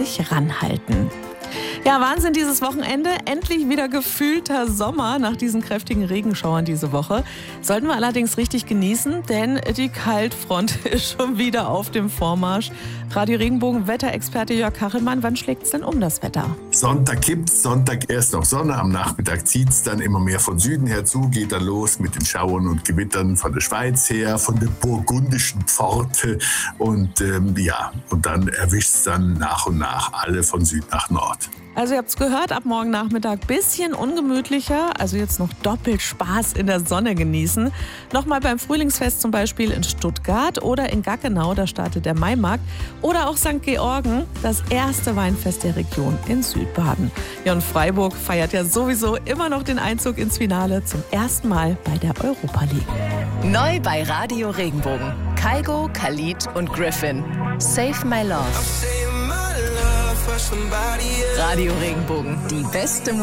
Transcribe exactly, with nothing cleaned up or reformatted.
sich ranhalten. Ja, Wahnsinn dieses Wochenende. Endlich wieder gefühlter Sommer nach diesen kräftigen Regenschauern diese Woche. Sollten wir allerdings richtig genießen, denn die Kaltfront ist schon wieder auf dem Vormarsch. Radio Regenbogen Wetterexperte Jörg Kachelmann, wann schlägt es denn um das Wetter? Sonntag kippt's, Sonntag erst noch Sonne, am Nachmittag zieht's dann immer mehr von Süden her zu, geht dann los mit den Schauern und Gewittern von der Schweiz her, von der burgundischen Pforte und ähm, ja, und dann erwischt's dann nach und nach alle von Süd nach Nord. Also ihr habt es gehört, ab morgen Nachmittag bisschen ungemütlicher, also jetzt noch doppelt Spaß in der Sonne genießen. Nochmal beim Frühlingsfest zum Beispiel in Stuttgart oder in Gaggenau, da startet der Maimarkt. Oder auch Sankt Georgen, das erste Weinfest der Region in Südbaden. Ja, und Freiburg feiert ja sowieso immer noch den Einzug ins Finale zum ersten Mal bei der Europa League. Neu bei Radio Regenbogen. Kygo, Khalid und Griffin. Save My Love. Radio Regenbogen, die beste Musik.